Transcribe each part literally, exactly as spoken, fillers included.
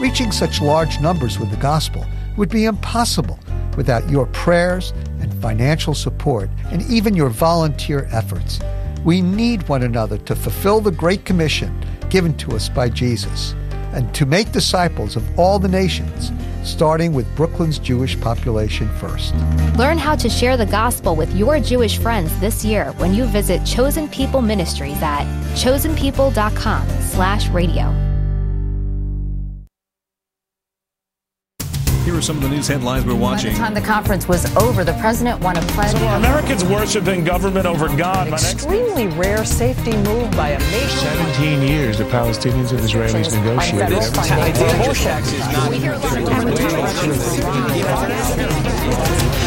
Reaching such large numbers with the gospel would be impossible without your prayers and financial support and even your volunteer efforts. We need one another to fulfill the Great Commission given to us by Jesus and to make disciples of all the nations, starting with Brooklyn's Jewish population first. Learn how to share the gospel with your Jewish friends this year when you visit Chosen People Ministries at chosenpeople.com slash radio. Here are some of the news headlines we're watching. By the time the conference was over, the president won a pledge. So are Americans worshiping government over God? An extremely rare safety move by a nation. Seventeen years the Palestinians and Israelis negotiated. This tax is not. We hear a lot of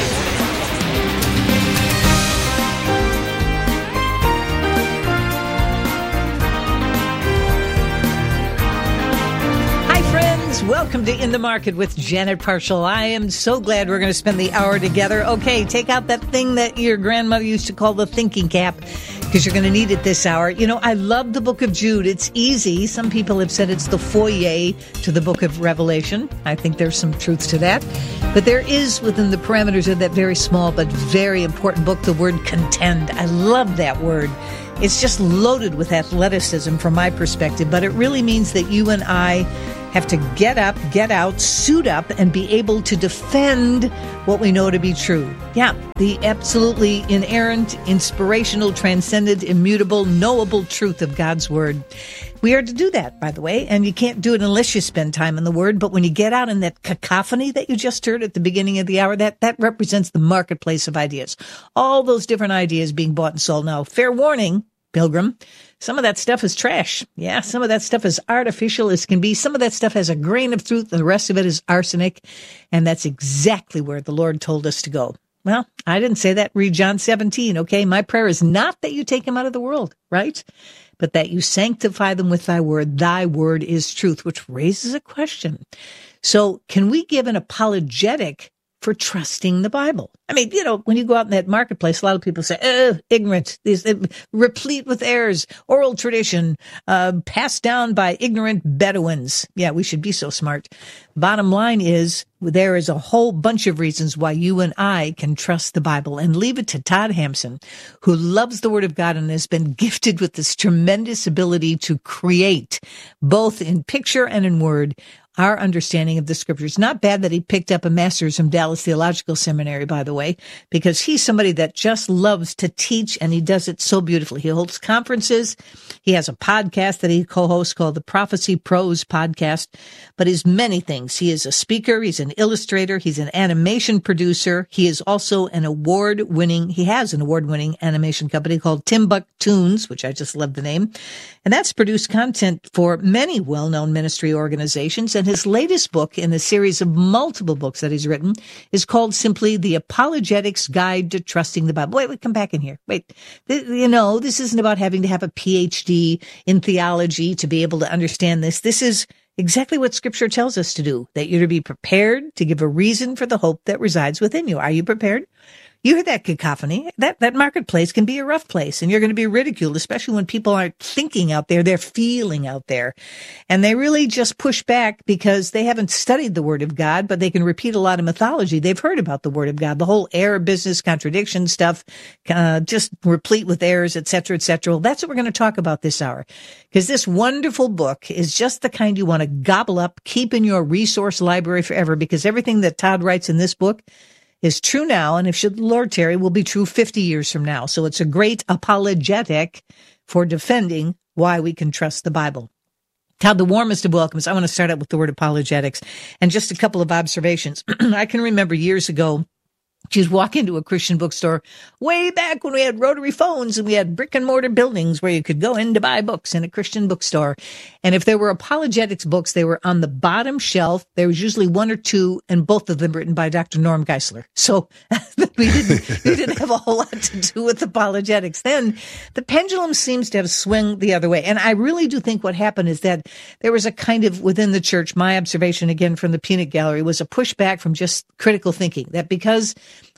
Welcome to In the Market with Janet Parshall. I am so glad we're going to spend the hour together. Okay, take out that thing that your grandmother used to call the thinking cap, because you're going to need it this hour. You know, I love the book of Jude. It's easy. Some people have said it's the foyer to the book of Revelation. I think there's some truth to that. But there is, within the parameters of that very small but very important book, the word contend. I love that word. It's just loaded with athleticism from my perspective, but it really means that you and I have to get up, get out, suit up, and be able to defend what we know to be true. Yeah, the absolutely inerrant, inspirational, transcendent, immutable, knowable truth of God's Word. We are to do that, by the way, and you can't do it unless you spend time in the Word. But when you get out in that cacophony that you just heard at the beginning of the hour, that, that represents the marketplace of ideas. All those different ideas being bought and sold. Now, fair warning, Pilgrim, some of that stuff is trash. Yeah, some of that stuff is artificial as can be. Some of that stuff has a grain of truth. The rest of it is arsenic. And that's exactly where the Lord told us to go. Well, I didn't say that. Read John seventeen, okay? My prayer is not that you take them out of the world, right? But that you sanctify them with thy word. Thy word is truth, which raises a question. So can we give an apologetic for trusting the Bible? I mean, you know, when you go out in that marketplace, a lot of people say, oh, ignorant, these, uh, replete with errors, oral tradition, uh, passed down by ignorant Bedouins. Yeah, we should be so smart. Bottom line is, there is a whole bunch of reasons why you and I can trust the Bible, and leave it to Todd Hampson, who loves the Word of God and has been gifted with this tremendous ability to create, both in picture and in word, our understanding of the Scriptures. Not bad that he picked up a master's from Dallas Theological Seminary, by the way, because he's somebody that just loves to teach, and he does it so beautifully. He holds conferences. He has a podcast that he co-hosts called the Prophecy Pros Podcast, but he's many things. He is a speaker. He's an illustrator. He's an animation producer. He is also an award-winning, he has an award-winning animation company called Timbuktunes, which I just love the name. And that's produced content for many well-known ministry organizations. And his latest book in a series of multiple books that he's written is called simply The Apologetics Guide to Trusting the Bible. Wait, wait, come back in here. Wait, th- you know, this isn't about having to have a P H D in theology to be able to understand this. This is exactly what Scripture tells us to do, that you're to be prepared to give a reason for the hope that resides within you. Are you prepared? You hear that cacophony. That, that marketplace can be a rough place, and you're going to be ridiculed, especially when people aren't thinking out there. They're feeling out there. And they really just push back because they haven't studied the Word of God, but they can repeat a lot of mythology. They've heard about the Word of God, the whole error business, contradiction stuff, uh, just replete with errors, et cetera, et cetera. Well, that's what we're going to talk about this hour, because this wonderful book is just the kind you want to gobble up, keep in your resource library forever, because everything that Todd writes in this book is true now, and if should the Lord tarry, will be true fifty years from now. So it's a great apologetic for defending why we can trust the Bible. Todd, the warmest of welcomes. I want to start out with the word apologetics and just a couple of observations. I can remember years ago, you'd walk into a Christian bookstore way back when we had rotary phones and we had brick and mortar buildings where you could go in to buy books in a Christian bookstore. And if there were apologetics books, they were on the bottom shelf. There was usually one or two, and both of them written by Doctor Norm Geisler. So we didn't, we didn't have a whole lot to do with apologetics. Then the pendulum seems to have swung the other way. And I really do think what happened is that there was a kind of, within the church, my observation again from the peanut gallery was a pushback from just critical thinking, that because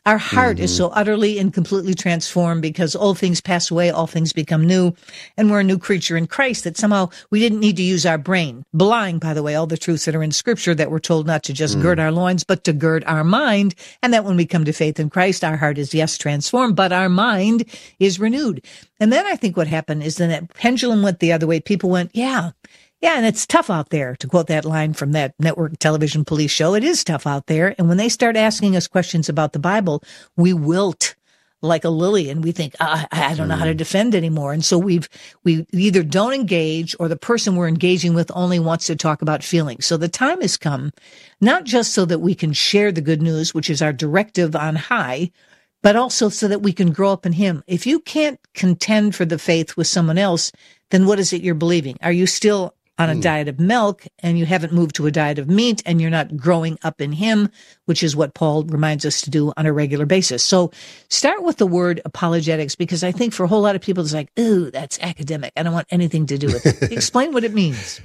Our heart Mm-hmm. is so utterly and completely transformed because old things pass away, all things become new, and we're a new creature in Christ that somehow we didn't need to use our brain. Belying, by the way, all the truths that are in Scripture that we're told not to just mm. gird our loins, but to gird our mind, and that when we come to faith in Christ, our heart is, yes, transformed, but our mind is renewed. And then I think what happened is then that pendulum went the other way. People went, yeah, Yeah, and it's tough out there, to quote that line from that network television police show. It is tough out there. And when they start asking us questions about the Bible, we wilt like a lily and we think, oh, I don't know how to defend anymore. And so we've, we either don't engage or the person we're engaging with only wants to talk about feelings. So the time has come, not just so that we can share the good news, which is our directive on high, but also so that we can grow up in Him. If you can't contend for the faith with someone else, then what is it you're believing? Are you still on a mm. diet of milk and you haven't moved to a diet of meat and you're not growing up in Him, which is what Paul reminds us to do on a regular basis. So start with the word apologetics, because I think for a whole lot of people, it's like, ooh, that's academic. I don't want anything to do with it. Explain what it means.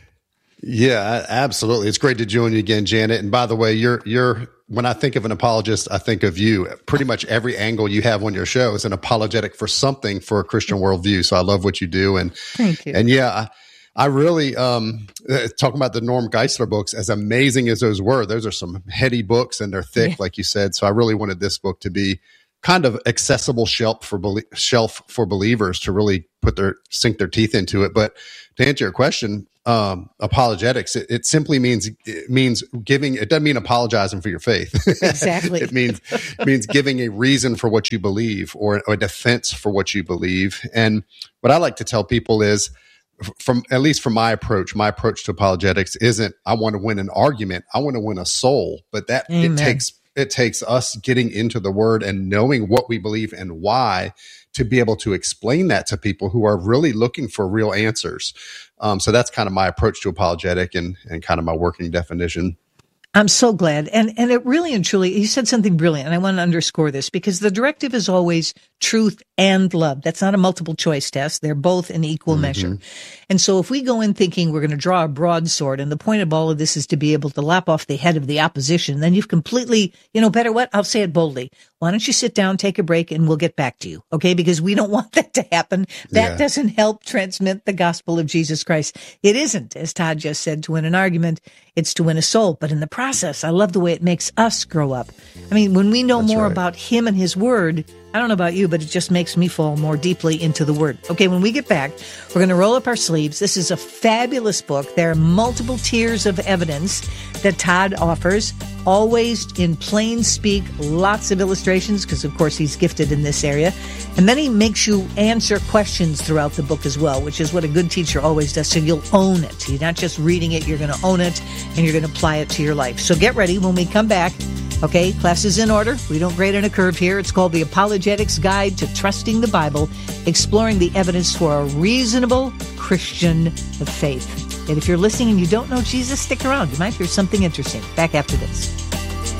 Yeah, absolutely. It's great to join you again, Janet. And by the way, you're, you're, when I think of an apologist, I think of you. Pretty much every angle you have on your show is an apologetic for something for a Christian worldview. So I love what you do. And, Thank you. And yeah, I, I really, um, talking about the Norm Geisler books, as amazing as those were, those are some heady books and they're thick, yeah. like you said. So I really wanted this book to be kind of accessible shelf for belie- shelf for believers to really put their, sink their teeth into it. But to answer your question, um, apologetics, it, it simply means, it means giving, it doesn't mean apologizing for your faith. Exactly. It means, it means giving a reason for what you believe or, or a defense for what you believe. And what I like to tell people is, from at least from my approach, my approach to apologetics isn't, I want to win an argument. I want to win a soul, but that Amen. it takes, it takes us getting into the word and knowing what we believe and why to be able to explain that to people who are really looking for real answers. Um, so that's kind of my approach to apologetic and, and kind of my working definition. I'm so glad. And and it really and truly, you said something brilliant, and I want to underscore this, because the directive is always truth and love. That's not a multiple choice test. They're both in equal mm-hmm. measure. And so if we go in thinking we're going to draw a broadsword, and the point of all of this is to be able to lop off the head of the opposition, then you've completely, you know, better what? I'll say it boldly. Why don't you sit down, take a break, and we'll get back to you, okay? Because we don't want that to happen. That yeah. doesn't help transmit the gospel of Jesus Christ. It isn't, as Todd just said, to win an argument. It's to win a soul. But in the process, I love the way it makes us grow up. I mean, when we know That's more right. about Him and His Word, I don't know about you, but it just makes me fall more deeply into the Word. Okay, when we get back, we're going to roll up our sleeves. This is a fabulous book. There are multiple tiers of evidence that Todd offers, always in plain speak, lots of illustrations, because, of course, he's gifted in this area. And then he makes you answer questions throughout the book as well, which is what a good teacher always does, so you'll own it. You're not just reading it, you're going to own it, and you're going to apply it to your life. So get ready when we come back. Okay, class is in order. We don't grade on a curve here. It's called The Apologetics Guide to Trusting the Bible, exploring the evidence for a reasonable Christian faith. And if you're listening and you don't know Jesus, stick around. You might hear something interesting. Back after this.